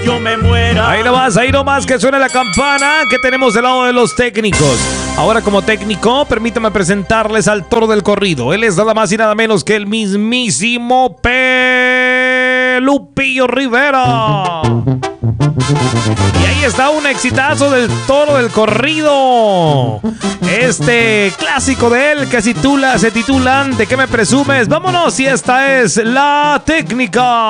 yo me muera. Ahí nomás que suene la campana que tenemos del lado de los técnicos. Ahora como técnico, permítame presentarles al toro del corrido. Él es nada más y nada menos que el mismísimo Lupillo Rivera. Y ahí está un exitazo del toro del corrido. Este clásico de él que se titulan ¿De qué me presumes? Vámonos, y esta es la técnica.